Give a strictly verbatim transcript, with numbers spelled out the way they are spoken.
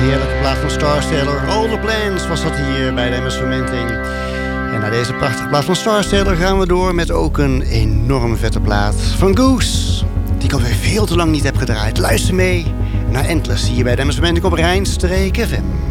heerlijke plaat van Starsailor. All the Plans was dat hier bij de M S Fermenting. En na deze prachtige plaat van Starsailor gaan we door met ook een enorm vette plaat van Goose. Die ik alweer veel te lang niet heb gedraaid. Luister mee naar Endless hier bij de M S Fermenting op Rijnstreek F M.